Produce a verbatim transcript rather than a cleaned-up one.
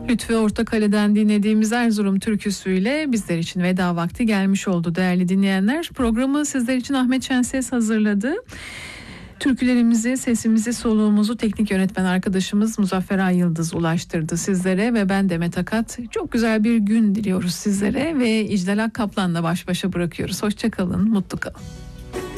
Lütfü Ortakale'den dinlediğimiz Erzurum türküsüyle bizler için veda vakti gelmiş oldu değerli dinleyenler. Programı sizler için Ahmet Şenses hazırladı. Türkülerimizi, sesimizi, soluğumuzu teknik yönetmen arkadaşımız Muzaffer Ay Yıldız ulaştırdı sizlere ve ben Demet Akat. Çok güzel bir gün diliyoruz sizlere ve İcdal Akkaplan'la baş başa bırakıyoruz. Hoşça kalın, mutlu kalın.